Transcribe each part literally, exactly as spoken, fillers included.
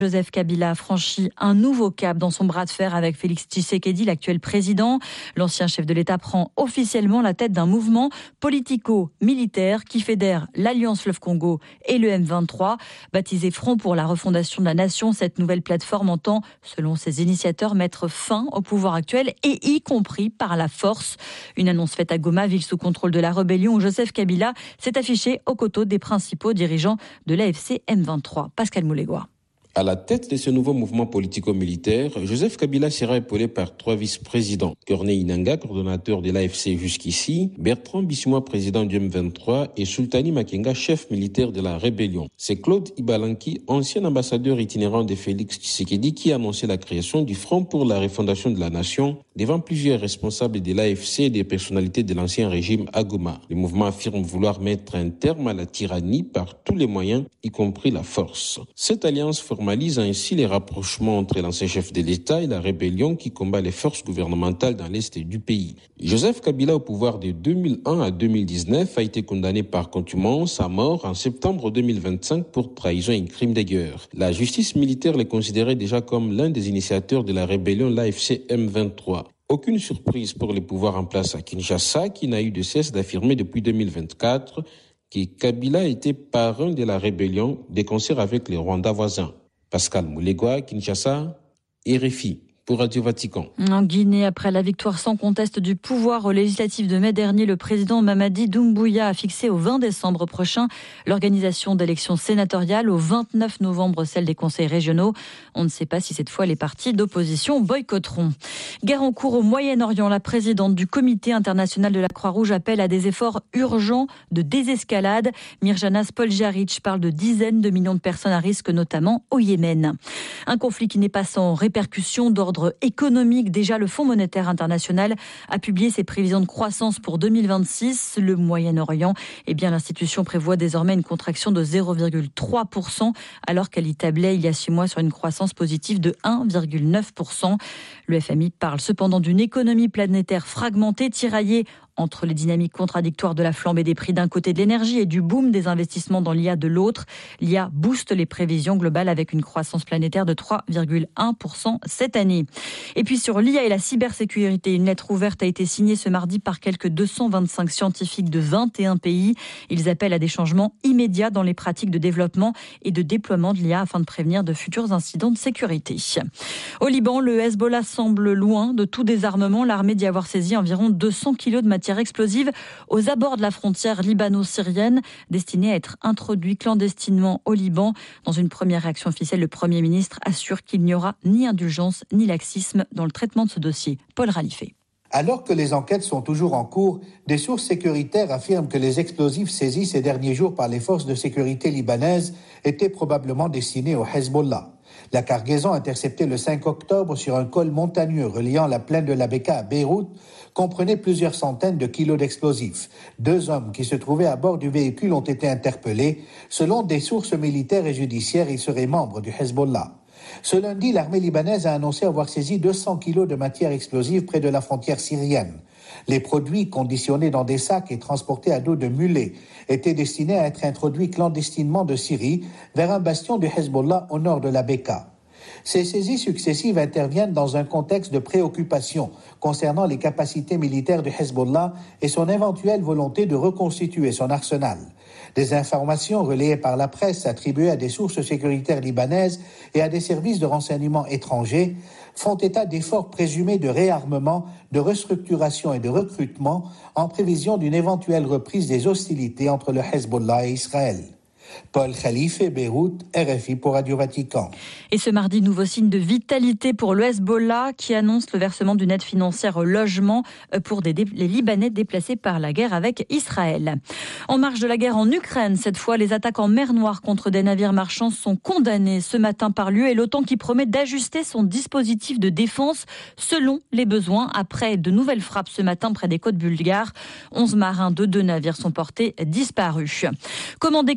Joseph Kabila a franchi un nouveau cap dans son bras de fer avec Félix Tshisekedi, l'actuel président. L'ancien chef de l'État prend officiellement la tête d'un mouvement politico-militaire qui fédère l'Alliance Fleuve Congo et le M vingt-trois. Baptisé Front pour la refondation de la nation, cette nouvelle plateforme entend, selon ses initiateurs, mettre fin au pouvoir actuel et y compris par la force. Une annonce faite à Goma, ville sous contrôle de la rébellion, où Joseph Kabila s'est affiché aux côtés des principaux dirigeants de l'A F C M vingt-trois. Pascal Moulégois. À la tête de ce nouveau mouvement politico-militaire, Joseph Kabila sera épaulé par trois vice-présidents. Corneille Nangaa, coordonnateur de l'A F C jusqu'ici, Bertrand Bisimwa, président du M vingt-trois et Sultani Makenga, chef militaire de la rébellion. C'est Claude Ibalanki, ancien ambassadeur itinérant de Félix Tshisekedi, qui a annoncé la création du Front pour la refondation de la nation devant plusieurs responsables de l'A F C et des personnalités de l'ancien régime à Goma. Le mouvement affirme vouloir mettre un terme à la tyrannie par tous les moyens, y compris la force. Cette alliance formalise ainsi les rapprochements entre l'ancien chef de l'État et la rébellion qui combat les forces gouvernementales dans l'est du pays. Joseph Kabila, au pouvoir de deux mille un à deux mille dix-neuf, a été condamné par contumace à mort en septembre deux mille vingt-cinq pour trahison et crime de guerre. La justice militaire le considérait déjà comme l'un des initiateurs de la rébellion l'A F C M vingt-trois. Aucune surprise pour les pouvoirs en place à Kinshasa, qui n'a eu de cesse d'affirmer depuis deux mille vingt-quatre que Kabila était parrain de la rébellion de concert avec les Rwandais voisins. Pascal Moulégois, Kinshasa, R F I. Pour Radio Vatican. En Guinée, après la victoire sans conteste du pouvoir aux législatives de mai dernier, le président Mamadi Doumbouya a fixé au vingt décembre prochain l'organisation d'élections sénatoriales, au vingt-neuf novembre celle des conseils régionaux. On ne sait pas si cette fois les partis d'opposition boycotteront. Guerre en cours au Moyen-Orient, la présidente du Comité international de la Croix-Rouge appelle à des efforts urgents de désescalade. Mirjana Spoljaric parle de dizaines de millions de personnes à risque, notamment au Yémen. Un conflit qui n'est pas sans répercussions d'ordre économique. Déjà, le Fonds monétaire international a publié ses prévisions de croissance pour deux mille vingt-six. Le Moyen-Orient, eh bien, l'institution prévoit désormais une contraction de zéro virgule trois pour cent, alors qu'elle y tablait il y a six mois sur une croissance positive de un virgule neuf pour cent. Le F M I parle cependant d'une économie planétaire fragmentée, tiraillée entre les dynamiques contradictoires de la flambée des prix d'un côté de l'énergie et du boom des investissements dans l'I A de l'autre. L'I A booste les prévisions globales avec une croissance planétaire de trois virgule un pour cent cette année. Et puis sur l'I A et la cybersécurité, une lettre ouverte a été signée ce mardi par quelques deux cent vingt-cinq scientifiques de vingt et un pays. Ils appellent à des changements immédiats dans les pratiques de développement et de déploiement de l'I A afin de prévenir de futurs incidents de sécurité. Au Liban, le Hezbollah semble loin de tout désarmement. L'armée dit avoir saisi environ deux cents kilos de matière explosive aux abords de la frontière libano-syrienne, destinée à être introduite clandestinement au Liban. Dans une première réaction officielle, le Premier ministre assure qu'il n'y aura ni indulgence ni laxisme dans le traitement de ce dossier. Paul Ralifé. Alors que les enquêtes sont toujours en cours, des sources sécuritaires affirment que les explosifs saisis ces derniers jours par les forces de sécurité libanaises étaient probablement destinés au Hezbollah. La cargaison interceptée le cinq octobre sur un col montagneux reliant la plaine de la Bekaa à Beyrouth comprenait plusieurs centaines de kilos d'explosifs. Deux hommes qui se trouvaient à bord du véhicule ont été interpellés. Selon des sources militaires et judiciaires, ils seraient membres du Hezbollah. Ce lundi, l'armée libanaise a annoncé avoir saisi deux cents kilos de matière explosive près de la frontière syrienne. Les produits, conditionnés dans des sacs et transportés à dos de mulets, étaient destinés à être introduits clandestinement de Syrie vers un bastion du Hezbollah au nord de la Bekaa. Ces saisies successives interviennent dans un contexte de préoccupation concernant les capacités militaires du Hezbollah et son éventuelle volonté de reconstituer son arsenal. Des informations relayées par la presse attribuées à des sources sécuritaires libanaises et à des services de renseignement étrangers font état d'efforts présumés de réarmement, de restructuration et de recrutement en prévision d'une éventuelle reprise des hostilités entre le Hezbollah et Israël. Paul Khalife, Beyrouth, R F I pour Radio Vatican. Et ce mardi, nouveau signe de vitalité pour le Hezbollah qui annonce le versement d'une aide financière au logement pour des dé- les Libanais déplacés par la guerre avec Israël. En marge de la guerre en Ukraine, cette fois, les attaques en mer Noire contre des navires marchands sont condamnées ce matin par l'U E et l'OTAN qui promet d'ajuster son dispositif de défense selon les besoins après de nouvelles frappes ce matin près des côtes bulgares. Onze marins de deux navires sont portés disparus. Comment décupler la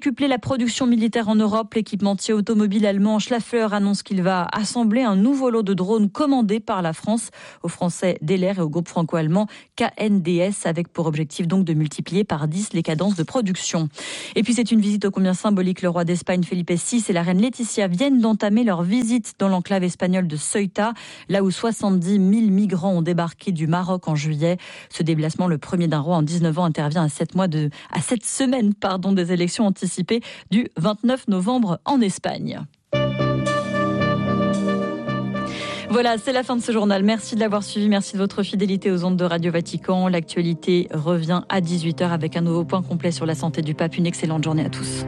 production militaire en Europe, l'équipementier automobile allemand Schaeffler annonce qu'il va assembler un nouveau lot de drones commandés par la France aux Français Deller et au groupe franco-allemand K N D S, avec pour objectif donc de multiplier par dix les cadences de production. Et puis c'est une visite ô combien symbolique. Le roi d'Espagne Felipe six et la reine Laetitia viennent d'entamer leur visite dans l'enclave espagnole de Ceuta, là où soixante-dix mille migrants ont débarqué du Maroc en juillet. Ce déplacement, le premier d'un roi en dix-neuf ans, intervient à sept mois de, à sept semaines, pardon, des élections anticipées du vingt-neuf novembre en Espagne. Voilà, c'est la fin de ce journal. Merci de l'avoir suivi. Merci de votre fidélité aux ondes de Radio Vatican. L'actualité revient à dix-huit heures avec un nouveau point complet sur la santé du pape. Une excellente journée à tous.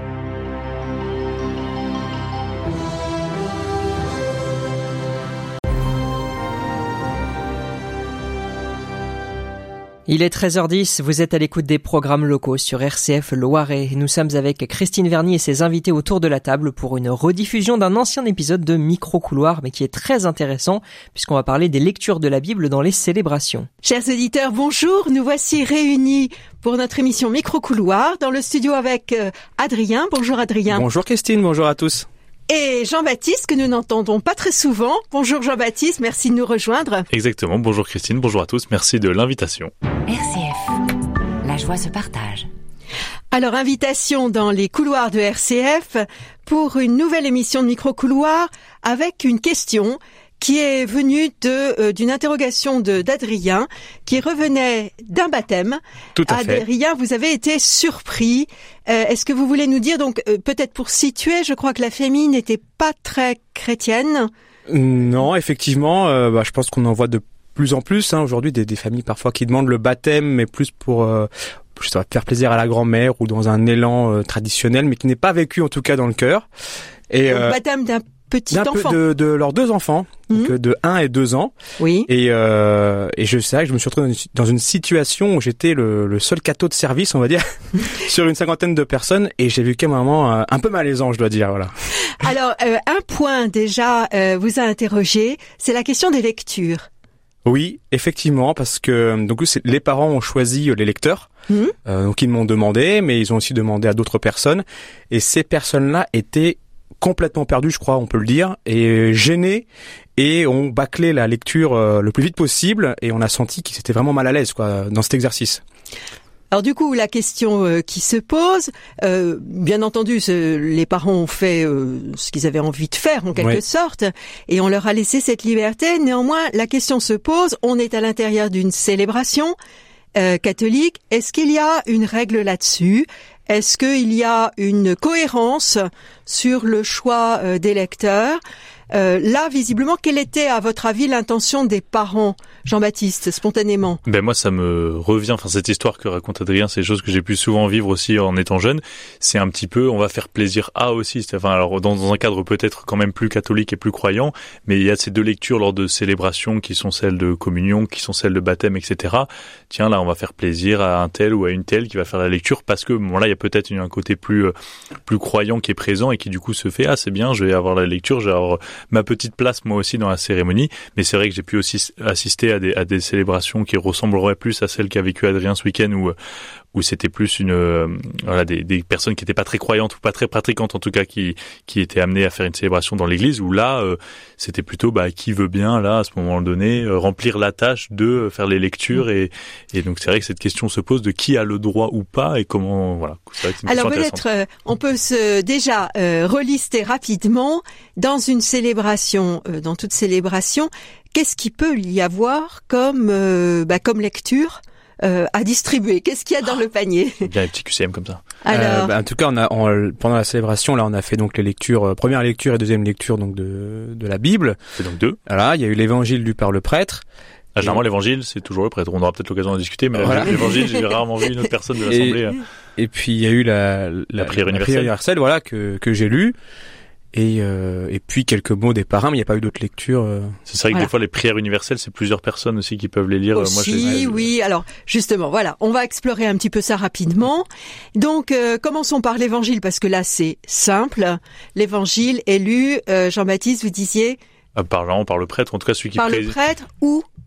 Il est treize heures dix, vous êtes à l'écoute des programmes locaux sur R C F Loiret. Nous sommes avec Christine Verny et ses invités autour de la table pour une rediffusion d'un ancien épisode de Micro-Couloir, mais qui est très intéressant puisqu'on va parler des lectures de la Bible dans les célébrations. Chers auditeurs, bonjour. Nous voici réunis pour notre émission Micro-Couloir dans le studio avec euh, Adrien. Bonjour Adrien. Bonjour Christine, bonjour à tous. Et Jean-Baptiste, que nous n'entendons pas très souvent. Bonjour Jean-Baptiste, merci de nous rejoindre. Exactement, bonjour Christine, bonjour à tous, merci de l'invitation. R C F, la joie se partage. Alors, invitation dans les couloirs de R C F pour une nouvelle émission de Micro-Couloir avec une question qui est venue de euh, d'une interrogation de d'Adrien qui revenait d'un baptême. Tout à fait. Adrien, vous avez été surpris. Euh, est-ce que vous voulez nous dire, donc euh, peut-être pour situer, je crois que la famille n'était pas très chrétienne. Non, effectivement, euh, bah, je pense qu'on en voit de plus en plus hein, aujourd'hui des, des familles parfois qui demandent le baptême, mais plus pour euh, je sais pas, faire plaisir à la grand-mère ou dans un élan euh, traditionnel, mais qui n'est pas vécu en tout cas dans le cœur. Et le euh, baptême d'un petit d'un enfant. De, de leurs deux enfants, mmh. donc de un et deux ans. Oui. Et, euh, et je sais que je me suis retrouvé dans une situation où j'étais le, le seul cateau de service, on va dire, sur une cinquantaine de personnes, et j'ai vécu un moment euh, un peu malaisant, je dois dire, voilà. Alors, euh, un point déjà euh, vous a interrogé, c'est la question des lectures. Oui, effectivement, parce que donc c'est, les parents ont choisi les lecteurs, mmh. euh, donc ils m'ont demandé, mais ils ont aussi demandé à d'autres personnes, et ces personnes-là étaient complètement perdues, je crois, on peut le dire, et gênées, et ont bâclé la lecture euh, le plus vite possible, et on a senti qu'ils étaient vraiment mal à l'aise, quoi, dans cet exercice. Alors du coup, la question euh, qui se pose, euh, bien entendu, ce, les parents ont fait euh, ce qu'ils avaient envie de faire en quelque oui. sorte, et on leur a laissé cette liberté. Néanmoins, la question se pose, on est à l'intérieur d'une célébration euh, catholique. Est-ce qu'il y a une règle là-dessus ? Est-ce qu'il y a une cohérence sur le choix euh, des lecteurs ? Euh, là, visiblement, quelle était, à votre avis, l'intention des parents, Jean-Baptiste, spontanément ? Ben moi, ça me revient. Enfin, cette histoire que raconte Adrien, c'est des choses que j'ai pu souvent vivre aussi en étant jeune. C'est un petit peu, on va faire plaisir à aussi. Enfin, alors dans, dans un cadre peut-être quand même plus catholique et plus croyant, mais il y a ces deux lectures lors de célébrations qui sont celles de communion, qui sont celles de baptême, et cetera. Tiens, là, on va faire plaisir à un tel ou à une telle qui va faire la lecture parce que bon là, il y a peut-être un côté plus plus croyant qui est présent et qui du coup se fait. Ah, c'est bien, je vais avoir la lecture, je vais avoir ma petite place moi aussi dans la cérémonie, mais c'est vrai que j'ai pu aussi assister à des, à des célébrations qui ressembleraient plus à celles qu'a vécu Adrien ce week-end où où c'était plus une euh, voilà des, des personnes qui étaient pas très croyantes ou pas très pratiquantes en tout cas qui qui étaient amenées à faire une célébration dans l'église où là euh, c'était plutôt bah qui veut bien là à ce moment donné euh, remplir la tâche de faire les lectures et et donc c'est vrai que cette question se pose de qui a le droit ou pas et comment voilà c'est vrai que c'est une alors question peut-être euh, on peut se déjà euh, relister rapidement dans une célébration euh, dans toute célébration qu'est-ce qu'il peut y avoir comme euh, bah comme lecture Euh, à distribuer. Qu'est-ce qu'il y a dans le panier ? Bien les petits Q C M comme ça. Alors, euh, bah, en tout cas, on a on, pendant la célébration, là, on a fait donc les lectures, euh, première lecture et deuxième lecture donc de de la Bible. C'est donc deux. Voilà, il y a eu l'évangile lu par le prêtre. Ah, généralement, l'évangile, c'est toujours le prêtre. On aura peut-être l'occasion d'en discuter, mais voilà. L'évangile, j'ai rarement vu une autre personne de l'assemblée. Et, et puis il y a eu la la, la prière la, universelle. La prière universelle, voilà que que j'ai lu. Et, euh, et puis quelques mots des parrains, mais il n'y a pas eu d'autres lectures. Euh... C'est vrai que voilà. Des fois les prières universelles, c'est plusieurs personnes aussi qui peuvent les lire. Aussi, Moi, j'ai... oui. Alors justement, voilà, on va explorer un petit peu ça rapidement. Donc, euh, commençons par l'Évangile parce que là, c'est simple. L'Évangile est lu. Euh, Jean-Baptiste, vous disiez ah, par là, par le prêtre, en tout cas celui qui par pré... le prêtre ou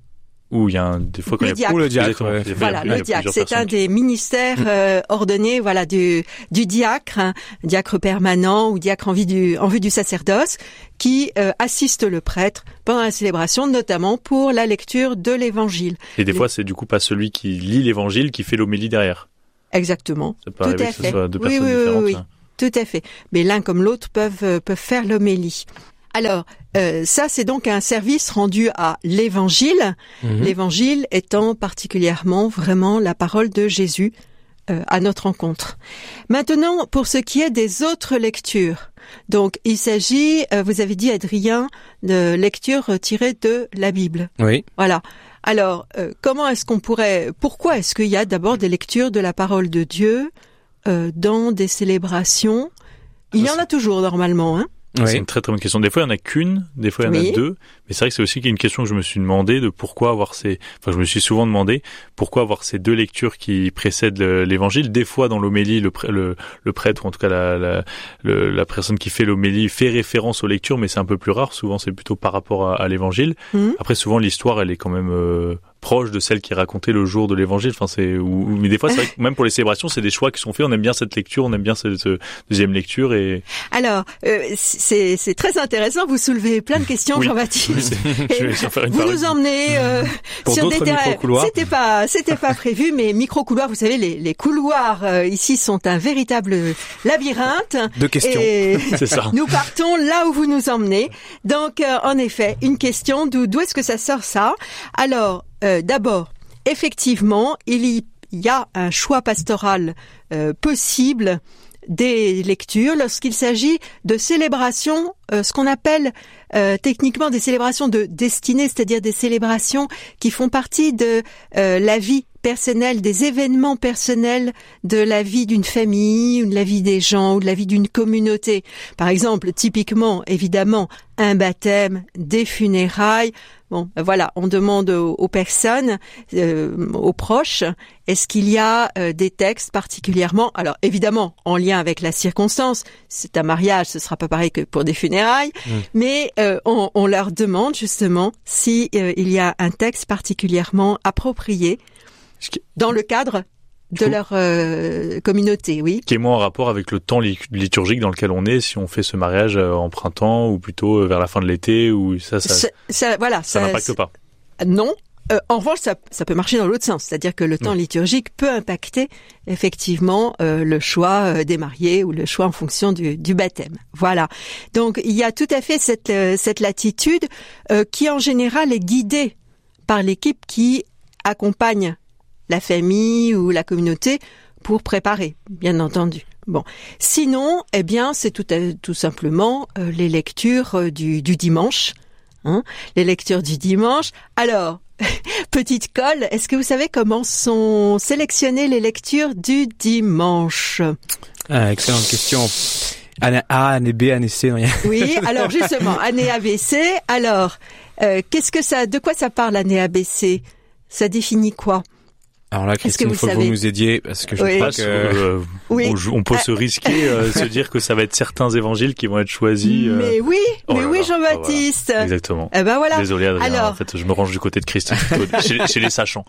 Ou il y a un, des fois quand le il y a diacre. Ou le diacre, ouais. Voilà, il y a le diacre, c'est personnes un des ministères euh, ordonnés, voilà, du du diacre, hein, diacre permanent ou diacre en vue du en vue du sacerdoce, qui euh, assiste le prêtre pendant la célébration, notamment pour la lecture de l'Évangile. Et des Les... fois, c'est du coup pas celui qui lit l'Évangile qui fait l'homélie derrière. Exactement. Ça peut Tout arriver à que ce fait. soit deux Oui, personnes oui, oui, différentes. oui, hein. tout à fait. Mais l'un comme l'autre peuvent euh, peuvent faire l'homélie. Alors, euh, ça, c'est donc un service rendu à l'Évangile, mmh. l'Évangile étant particulièrement vraiment la parole de Jésus euh, à notre rencontre. Maintenant, pour ce qui est des autres lectures, donc il s'agit, euh, vous avez dit Adrien, de lectures tirées de la Bible. Oui. Voilà. Alors, euh, comment est-ce qu'on pourrait, pourquoi est-ce qu'il y a d'abord des lectures de la parole de Dieu euh, dans des célébrations? Il y en a toujours normalement, hein? Oui. C'est Oui. une très très bonne question. Des fois, il y en a qu'une, des fois, il y en Oui. a deux. Mais c'est vrai que c'est aussi une question que je me suis demandé de pourquoi avoir ces... Enfin, je me suis souvent demandé pourquoi avoir ces deux lectures qui précèdent le, l'Évangile. Des fois, dans l'homélie, le, le, le prêtre, ou en tout cas la, la, le, la personne qui fait l'homélie, fait référence aux lectures, mais c'est un peu plus rare. Souvent, c'est plutôt par rapport à, à l'Évangile. Mmh. Après, souvent, l'histoire, elle est quand même... Euh, proche de celle qui est racontée le jour de l'Évangile. Enfin, c'est, ou, mais des fois, c'est vrai que même pour les célébrations, c'est des choix qui sont faits. On aime bien cette lecture, on aime bien cette, cette deuxième lecture et. Alors, euh, c'est, c'est très intéressant. Vous soulevez plein de questions, oui. Jean-Baptiste. Oui, je vais faire une vous nous emmenez euh, pour sur des terrains. Micro-couloirs. C'était pas, c'était pas prévu, mais micro-couloirs. Vous savez, les, les couloirs euh, ici sont un véritable labyrinthe. De questions. Et c'est ça. Nous partons là où vous nous emmenez. Donc, euh, en effet, une question. D'où, d'où est-ce que ça sort ça? Alors. Euh, d'abord, effectivement, il y, il y a un choix pastoral euh, possible des lectures lorsqu'il s'agit de célébrations, euh, ce qu'on appelle euh, techniquement des célébrations de destinée, c'est-à-dire des célébrations qui font partie de euh, la vie personnelle, des événements personnels de la vie d'une famille, ou de la vie des gens, ou de la vie d'une communauté. Par exemple, typiquement, évidemment, un baptême, des funérailles. Bon, voilà, on demande aux, aux personnes, euh, aux proches, est-ce qu'il y a euh, des textes particulièrement, alors évidemment en lien avec la circonstance, c'est un mariage, ce sera pas pareil que pour des funérailles, mmh. mais euh, on, on leur demande justement si euh, il y a un texte particulièrement approprié dans le cadre de leur euh, communauté, oui. Qui est moins en rapport avec le temps liturgique dans lequel on est, si on fait ce mariage en printemps ou plutôt vers la fin de l'été, ou ça, ça, ça, ça voilà, ça, ça n'impacte pas. Non. Euh, en revanche, ça, ça peut marcher dans l'autre sens, c'est-à-dire que le temps mmh. liturgique peut impacter effectivement euh, le choix euh, des mariés ou le choix en fonction du, du baptême. Voilà. Donc il y a tout à fait cette, euh, cette latitude euh, qui en général est guidée par l'équipe qui accompagne la famille ou la communauté pour préparer, bien entendu. Bon, sinon, eh bien, c'est tout, tout simplement euh, les lectures euh, du, du dimanche, hein, les lectures du dimanche. Alors, petite colle, est-ce que vous savez comment sont sélectionnées les lectures du dimanche? Ah, excellente question. Année A, année B, année C. Non, y a... Oui, alors justement, année A, B, C. Alors, euh, qu'est-ce que ça, de quoi ça parle l'année A, B, C? Ça définit quoi? Alors là, Christine, il faut que vous nous aidiez, parce que je oui. crois que... Euh, oui. on, on peut ah. se risquer, euh, se dire que ça va être certains évangiles qui vont être choisis. Euh... Mais oui, oh mais oui, là, Jean-Baptiste. Voilà. Exactement. Eh ben voilà. Désolé, Adrien, Alors... en fait, je me range du côté de Christine, chez, chez les sachants.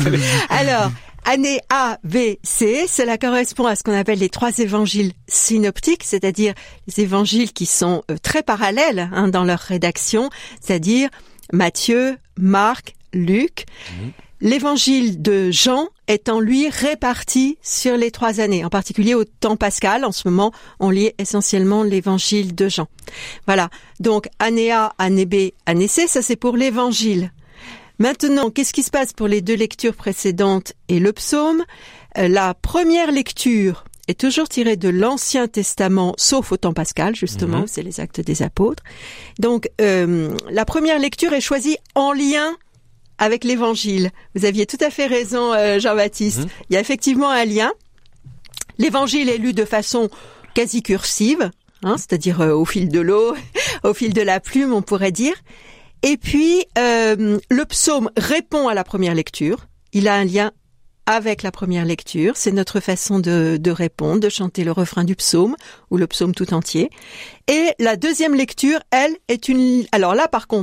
Alors, année A, B, C, cela correspond à ce qu'on appelle les trois évangiles synoptiques, c'est-à-dire les évangiles qui sont euh, très parallèles hein, dans leur rédaction, c'est-à-dire Matthieu, Marc, Luc. Mmh. L'évangile de Jean étant lui réparti sur les trois années, en particulier au temps pascal. En ce moment, on lit essentiellement l'évangile de Jean. Voilà. Donc, année A, année B, année C, ça c'est pour l'évangile. Maintenant, qu'est-ce qui se passe pour les deux lectures précédentes et le psaume? La première lecture est toujours tirée de l'Ancien Testament, sauf au temps pascal, justement, mmh. c'est les Actes des Apôtres. Donc, euh, la première lecture est choisie en lien avec l'évangile. Vous aviez tout à fait raison, euh, Jean-Baptiste. Mmh. Il y a effectivement un lien. L'évangile est lu de façon quasi cursive, hein, c'est-à-dire euh, au fil de l'eau, au fil de la plume, on pourrait dire. Et puis, euh, le psaume répond à la première lecture. Il a un lien avec la première lecture. C'est notre façon de, de répondre, de chanter le refrain du psaume ou le psaume tout entier. Et la deuxième lecture, elle, est une... Alors là, par contre,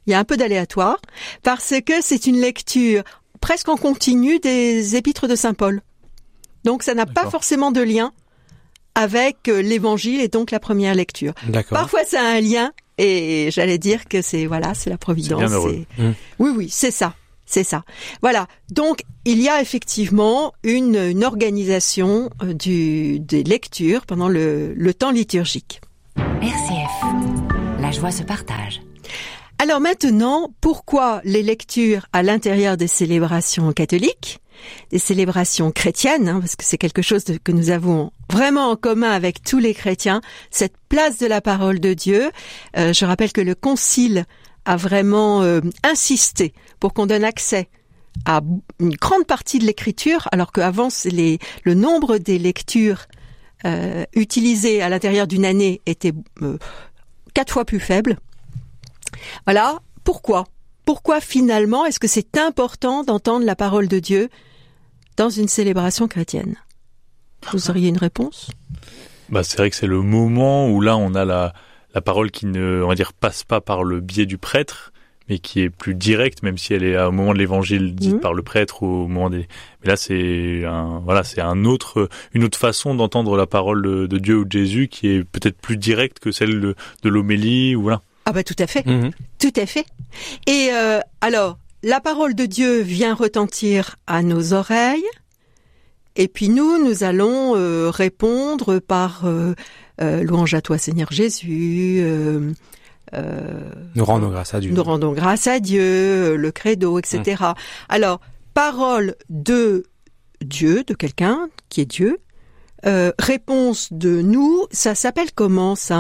il y a un peu d'aléatoire, parce que c'est une lecture presque en continu des épîtres de Saint Paul. Donc ça n'a D'accord. pas forcément de lien avec l'évangile et donc la première lecture. D'accord. Parfois ça a un lien et j'allais dire que c'est voilà, c'est la providence. C'est bien heureux. C'est... Mmh. Oui oui, c'est ça. C'est ça. Voilà. Donc il y a effectivement une, une organisation du des lectures pendant le le temps liturgique. R C F. La joie se partage. Alors maintenant, pourquoi les lectures à l'intérieur des célébrations catholiques, des célébrations chrétiennes, hein, parce que c'est quelque chose de, que nous avons vraiment en commun avec tous les chrétiens, cette place de la parole de Dieu. Euh, je rappelle que le Concile a vraiment euh, insisté pour qu'on donne accès à une grande partie de l'écriture, alors qu'avant, c'est les, le nombre des lectures euh, utilisées à l'intérieur d'une année était euh, quatre fois plus faible. Voilà, pourquoi ? Pourquoi finalement est-ce que c'est important d'entendre la parole de Dieu dans une célébration chrétienne ? Vous auriez une réponse ? Bah, c'est vrai que c'est le moment où là on a la, la parole qui ne, on va dire, passe pas par le biais du prêtre, mais qui est plus directe, même si elle est au moment de l'évangile dite mmh. par le prêtre ou au moment des. Mais là, c'est un, voilà, c'est un autre, une autre façon d'entendre la parole de, de Dieu ou de Jésus qui est peut-être plus directe que celle de, de l'homélie ou voilà. Ah bah tout à fait, mmh. tout à fait. Et euh, alors, la parole de Dieu vient retentir à nos oreilles, et puis nous, nous allons euh, répondre par euh, euh, louange à toi Seigneur Jésus. Euh, euh, nous rendons grâce à Dieu. Nous rendons grâce à Dieu, le credo, et cetera. Mmh. Alors, parole de Dieu, de quelqu'un qui est Dieu. Euh, réponse de nous, ça s'appelle comment ça ?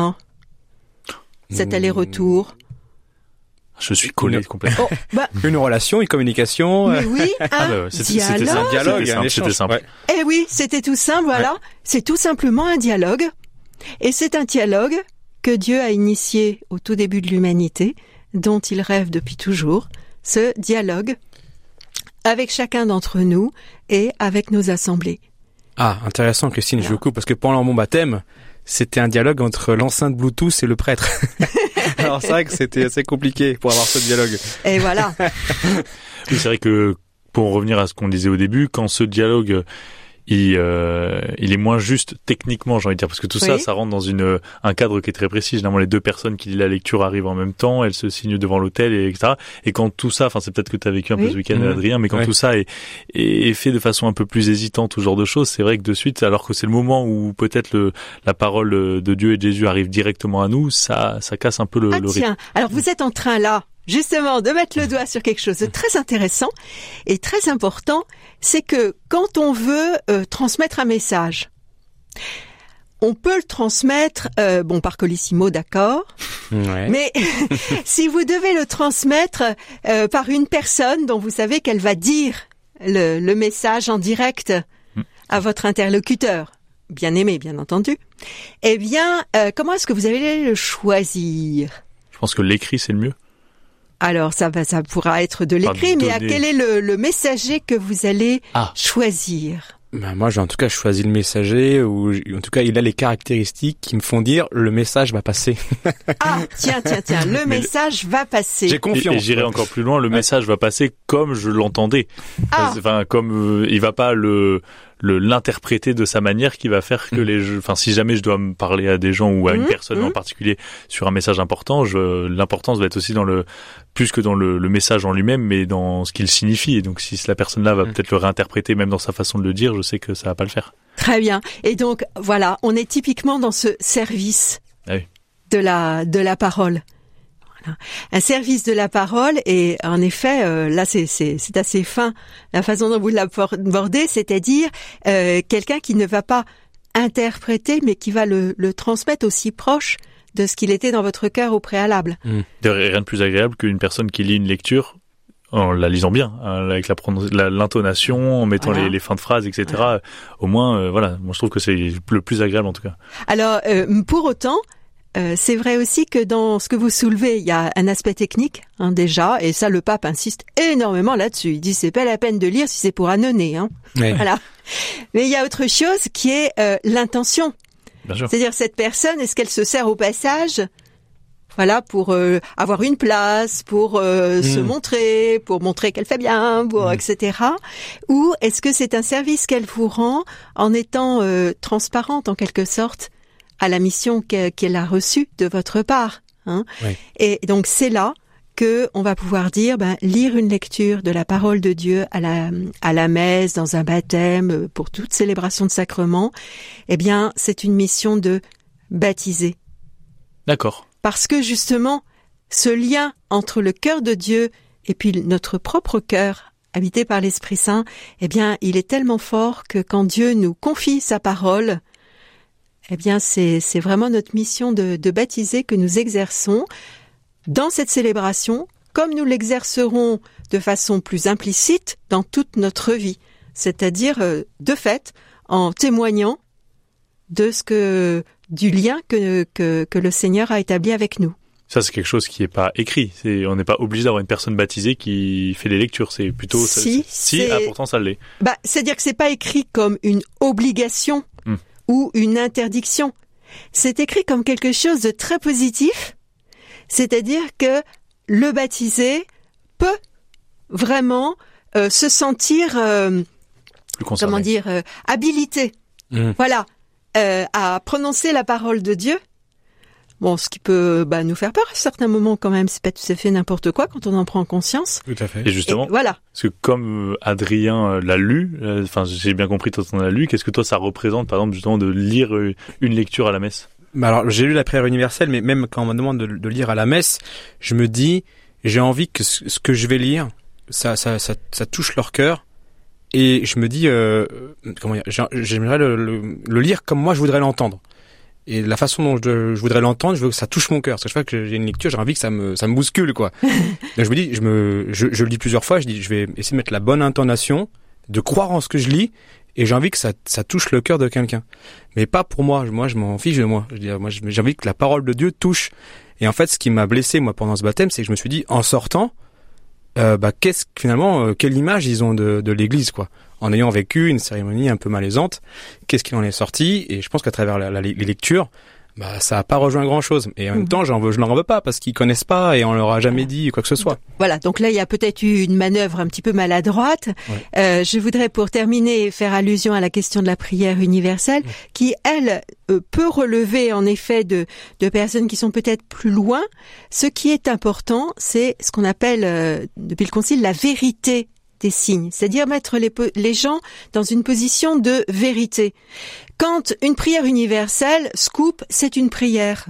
Cet aller-retour. Je suis collé complètement. Oh, bah, une relation, une communication. Mais oui, un ah bah, c'était, dialogue. C'était un dialogue, c'était un simple. C'était simple. Ouais. Eh oui, c'était tout simple, voilà. Ouais. C'est tout simplement un dialogue. Et c'est un dialogue que Dieu a initié au tout début de l'humanité, dont il rêve depuis toujours. Ce dialogue avec chacun d'entre nous et avec nos assemblées. Ah, intéressant, Christine, voilà. Je vous coupe, parce que pendant mon baptême, c'était un dialogue entre l'enceinte Bluetooth et le prêtre. Alors c'est vrai que c'était assez compliqué pour avoir ce dialogue. Et voilà. Oui, c'est vrai que pour en revenir à ce qu'on disait au début, quand ce dialogue il, euh, il est moins juste techniquement, j'ai envie de dire, parce que tout oui. ça, ça rentre dans une un cadre qui est très précis. Généralement, les deux personnes qui lisent la lecture arrivent en même temps, elles se signent devant l'autel, et etc. Et quand tout ça, enfin, c'est peut-être que tu as vécu un oui. peu ce week-end, mmh. Adrien, mais quand oui. tout ça est, est fait de façon un peu plus hésitante, tout ce genre de choses, c'est vrai que de suite, alors que c'est le moment où peut-être le la parole de Dieu et de Jésus arrive directement à nous, ça ça casse un peu le, ah, le rythme. Tiens, alors vous êtes en train là, justement, de mettre le doigt sur quelque chose de très intéressant et très important, c'est que quand on veut euh, transmettre un message, on peut le transmettre, euh, bon, par colissimo, d'accord, ouais. mais si vous devez le transmettre euh, par une personne dont vous savez qu'elle va dire le, le message en direct à votre interlocuteur, bien aimé, bien entendu, eh bien, euh, comment est-ce que vous allez le choisir ? Je pense que l'écrit, c'est le mieux. Alors, ça va, ça pourra être de l'écrit, mais à quel est le, le messager que vous allez ah. choisir ? Ben moi, j'ai en tout cas choisi le messager, ou en tout cas, il a les caractéristiques qui me font dire le message va passer. Ah, tiens, tiens, tiens, le mais message le... va passer. J'ai confiance. Et, et j'irai encore plus loin, le ouais. message va passer comme je l'entendais. Ah. Enfin, comme euh, il va pas le le l'interpréter de sa manière qui va faire que mmh. les enfin si jamais je dois me parler à des gens ou à mmh. une personne mmh. en particulier sur un message important, je l'importance va être aussi dans le plus que dans le, le message en lui-même, mais dans ce qu'il signifie. Et donc si la personne là va mmh. peut-être le réinterpréter même dans sa façon de le dire, je sais que ça va pas le faire. Très bien. Et donc voilà, on est typiquement dans ce service ah oui. de la de la parole. Un service de la parole, et en effet, euh, là c'est, c'est, c'est assez fin la façon dont vous l'abordez, c'est-à-dire euh, quelqu'un qui ne va pas interpréter, mais qui va le, le transmettre aussi proche de ce qu'il était dans votre cœur au préalable. Mmh. Rien de plus agréable qu'une personne qui lit une lecture en la lisant bien, hein, avec la, la l'intonation, en mettant voilà. les, les fins de phrases, et cetera. Voilà. Au moins, euh, voilà, moi je trouve que c'est le plus agréable en tout cas. Alors, euh, pour autant, Euh, c'est vrai aussi que dans ce que vous soulevez, il y a un aspect technique hein, déjà, et ça le pape insiste énormément là-dessus. Il dit c'est pas la peine de lire si c'est pour annonner, hein. Oui. Voilà. Mais il y a autre chose qui est euh, l'intention. Bien sûr. C'est-à-dire cette personne, est-ce qu'elle se sert au passage voilà, pour euh, avoir une place, pour euh, mmh. se montrer, pour montrer qu'elle fait bien, pour, mmh. et cetera. Ou est-ce que c'est un service qu'elle vous rend en étant euh, transparente en quelque sorte à la mission qu'elle, qu'elle a reçue de votre part, hein? Oui. Et donc c'est là que on va pouvoir dire, ben, lire une lecture de la parole de Dieu à la à la messe, dans un baptême, pour toute célébration de sacrement, eh bien, c'est une mission de baptiser. D'accord. Parce que justement, ce lien entre le cœur de Dieu et puis notre propre cœur, habité par l'Esprit Saint, eh bien, il est tellement fort que quand Dieu nous confie sa parole, eh bien, c'est c'est vraiment notre mission de de baptiser que nous exerçons dans cette célébration, comme nous l'exercerons de façon plus implicite dans toute notre vie, c'est-à-dire euh, de fait en témoignant de ce que du lien que que que le Seigneur a établi avec nous. Ça, c'est quelque chose qui est pas écrit. C'est, on n'est pas obligé d'avoir une personne baptisée qui fait les lectures. C'est plutôt si, si ah, pourtant ça l'est. Bah, c'est-à-dire que c'est pas écrit comme une obligation hmm. ou une interdiction. C'est écrit comme quelque chose de très positif. C'est-à-dire que le baptisé peut vraiment euh, se sentir, euh, comment dire, euh, habilité, mmh. voilà, euh, à prononcer la parole de Dieu. Bon, ce qui peut bah, nous faire peur à certains moments quand même, c'est pas tout à fait n'importe quoi quand on en prend conscience. Tout à fait. Et justement, Et voilà. Parce que comme Adrien l'a lu, enfin euh, j'ai bien compris toi on l'a lu, qu'est-ce que toi ça représente par exemple justement de lire une lecture à la messe? Alors, j'ai lu la prière universelle, mais même quand on me demande de, de lire à la messe, je me dis, j'ai envie que ce, ce que je vais lire, ça, ça, ça, ça touche leur cœur, et je me dis, euh, comment dire, j'aimerais le, le, le lire comme moi je voudrais l'entendre. Et la façon dont je, je voudrais l'entendre, je veux que ça touche mon cœur. Parce que je vois que j'ai une lecture, j'ai envie que ça me, ça me bouscule, quoi. Donc je me dis, je me, je, je le lis plusieurs fois, je dis, je vais essayer de mettre la bonne intonation, de croire en ce que je lis, et j'ai envie que ça, ça touche le cœur de quelqu'un. Mais pas pour moi. Moi, je m'en fiche de moi. Je veux dire, moi, j'ai envie que la parole de Dieu touche. Et en fait, ce qui m'a blessé, moi, pendant ce baptême, c'est que je me suis dit, en sortant, euh, bah, qu'est-ce, finalement, euh, quelle image ils ont de, de l'église, quoi. En ayant vécu une cérémonie un peu malaisante, qu'est-ce qu'il en est sorti? Et je pense qu'à travers la, la, les lectures, bah, ça a pas rejoint grand chose. Et en même temps, j'en veux, je n'en veux pas parce qu'ils connaissent pas et on leur a jamais dit quoi que ce soit. Voilà. Donc là, il y a peut-être eu une manœuvre un petit peu maladroite. Ouais. Euh, je voudrais, pour terminer, faire allusion à la question de la prière universelle, ouais. qui, elle, euh, peut relever, en effet, de, de personnes qui sont peut-être plus loin. Ce qui est important, c'est ce qu'on appelle, euh, depuis le Concile, la vérité des signes, c'est-à-dire mettre les, les gens dans une position de vérité. Quand une prière universelle, scoop, c'est une prière.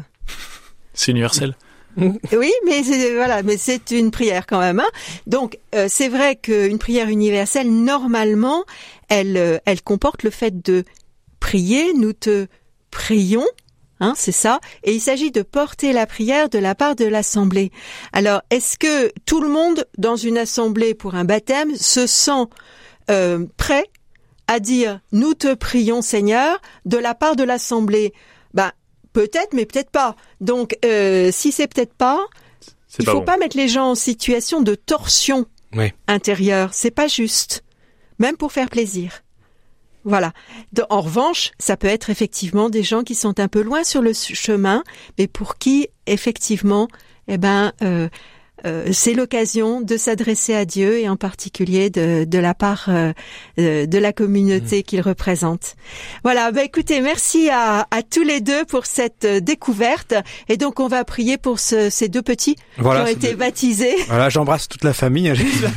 C'est universel. Oui, mais c'est, voilà, mais c'est une prière quand même. Hein. Donc, euh, c'est vrai qu'une prière universelle, normalement, elle, euh, elle comporte le fait de prier. Nous te prions. Hein, c'est ça. Et il s'agit de porter la prière de la part de l'assemblée. Alors, est-ce que tout le monde dans une assemblée pour un baptême se sent euh, prêt à dire « Nous te prions, Seigneur » de la part de l'assemblée? Ben, peut-être, mais peut-être pas. Donc, euh, si c'est peut-être pas, c'est il pas faut bon. Pas mettre les gens en situation de torsion oui. intérieure. C'est pas juste. Même pour faire plaisir. Voilà. De, en revanche, ça peut être effectivement des gens qui sont un peu loin sur le chemin, mais pour qui, effectivement, eh ben, euh, euh, c'est l'occasion de s'adresser à Dieu et en particulier de, de la part euh, de la communauté mmh. qu'il représente. Voilà. Ben, écoutez, merci à, à tous les deux pour cette découverte. Et donc, on va prier pour ce, ces deux petits voilà, qui ont été de... baptisés. Voilà, j'embrasse toute la famille.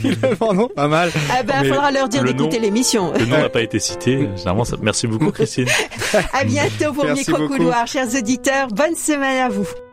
Pas mal. Ah ben, il faudra leur dire d'écouter nom, l'émission. Le nom n'a pas été cité. Généralement, ça... Merci beaucoup, Christine. À bientôt pour Micro-Couloir, chers auditeurs. Bonne semaine à vous.